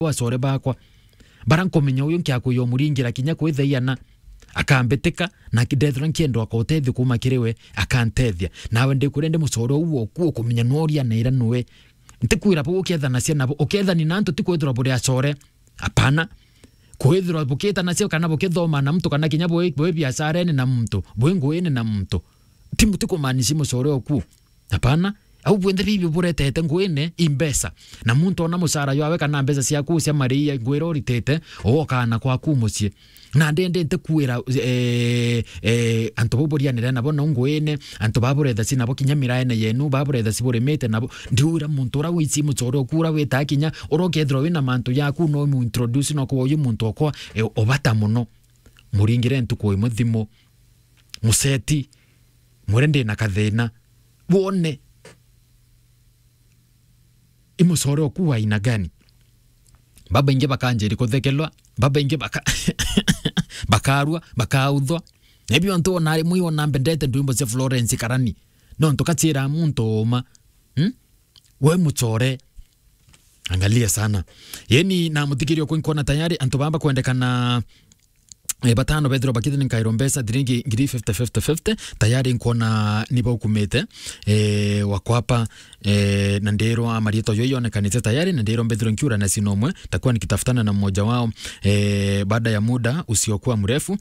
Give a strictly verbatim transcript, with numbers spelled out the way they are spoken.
wasore bakwa barankomenya uyu nkyako yo muringira kinya kwithaiana akambeteka na kidethro nkiendo akotethi kuma kiriwe akantethia nawe ndikurende musoro uwo ku kumenya noria na ira nowe ntikwira bo uketha na cia nabo uketha ni nanto tikwithira buri acore apana kwithira buketa na cia kana bukethoma na mtu kana kinya boe boe biashara ni na mtu boe ngoene na mtu timu tikumanishi musoro ku apana au bwende bibi buretete ngoene imbesa na muntu ona musara yawe kana mbesa cia ku cia maria ngwiro ritete o kana kwa kumucie na ndende ntekwira eh eh anto boborianira nabo no ngoene anto baburetha sina bo kinya miraene yenu baburetha siboremete nabo ndiura muntu ora wici mutsoro kura weta kinya orokethro wina mantu yaku no mu introduce no ko uyu muntu okwa e, obata muno muringire ntuko imuthimo museti murende na kathena wone imusoro kuwa ina gani baba inge bakanjeri kuthekelwa baba inge baka bakarua bakauthwa nebyo nto nari muyo na mbendete ndwimbo cia Florence Karani no ntokatira muntu oma hm we muchore angalia sana yeni na mutikirio ko nkona tayari anto bamba kuendekana e batano bedro bakite ni Kairombesa diringi ngiri fifty fifty fifty tayari nkona nibo kumete e wakwapa e nandero amarieto yoyo onekanite tayari nandero bedro nkiura na sinomwe takuwa nikitafutana na mmoja wao e baada ya muda usiokuwa mrefu